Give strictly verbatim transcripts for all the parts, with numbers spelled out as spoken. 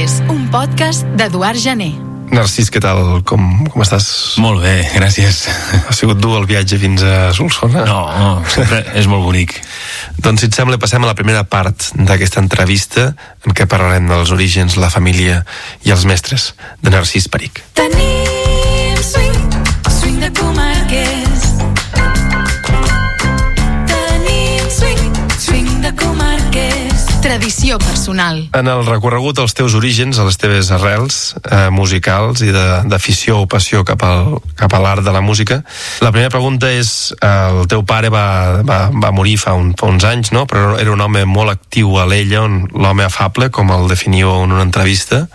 Marquès, un podcast d'Eduard Jané. Narcís, què tal? Com, com estàs? Molt bé, gràcies. Ha sigut dur el viatge fins a Solsona? No, no, sempre és molt bonic. Doncs, si et sembla, passem a la primera part d'aquesta entrevista en què parlarem dels orígens, la família i els mestres de Narcís Perich. Tenim swing, swing de comarques. Tenim swing, swing de comarques. Tradició personal. En el recorregut als teus orígens, a les teves arrels eh, musicals i d'afició o passió cap al, cap a l'art de la música, la primera pregunta és, eh, el teu pare va, va, va morir fa, un, fa uns anys, no? Però era un home molt actiu a l'Ella, l'home afable, com el definiu en una entrevista.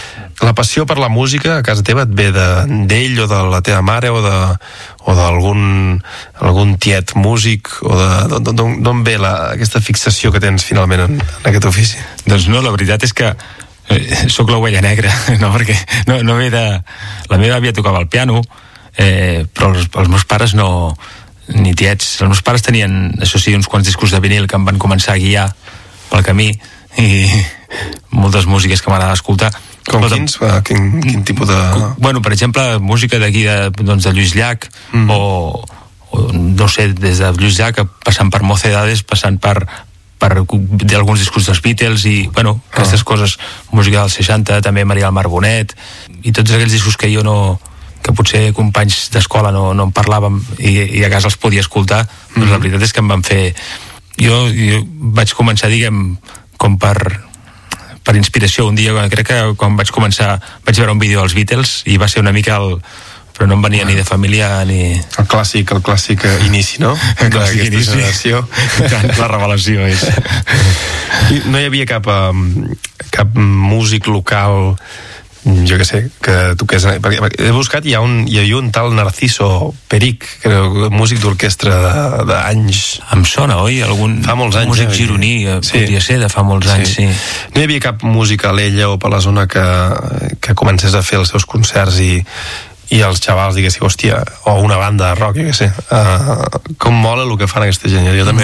La passió per la música a casa teva et ve d'ell o de la teva mare o de o d'algun algun tiet músic o d'on ve la, aquesta fixació que tens finalment en, en aquest ofici? Doncs no, la veritat és que eh, sóc l'ovella negra, no? Perquè no, no ve de... La meva àvia tocava el piano, eh, però els, els meus pares no... ni tiets. Els meus pares tenien, això sí, uns quants discos de vinil que em van començar a guiar pel camí i moltes músiques que m'agrada escoltar. Com quins? Quin, quin tipus de... Bueno, per exemple, música d'aquí de, doncs, de Lluís Llach, mm. o, o, no sé, des de Lluís Llach, passant per Mocedades, passant per, per alguns discos dels Beatles, i, bueno, aquestes oh. coses, música dels seixanta, també Maria del Mar Bonet, i tots aquells discos que jo no... que potser companys d'escola no, no en parlàvem, i, i a casa els podia escoltar, mm. doncs la veritat és que em van fer... Jo, jo vaig començar, diguem, com per... per inspiració un dia, crec que quan vaig començar vaig veure un vídeo dels Beatles i va ser una mica el... però no em venia bueno. ni de família ni... El clàssic, el clàssic inici, no? El clàssic inici. Generació. La revelació és. No hi havia cap, um, cap músic local, jo què sé, que toqués... Perquè he buscat, hi, ha un, hi havia un tal Narciso Perich, que era músic d'orquestra d'anys. Em sona, oi? Algun fa molts anys. Músic eh? gironí, sí. Podria ser, de fa molts sí. anys, sí. No hi havia cap música a l'Ella o per la zona que, que comencés a fer els seus concerts i, i els xavals diguessin, hòstia, o una banda de rock, jo què sé. Uh, com mola el que fan aquesta gent. Jo també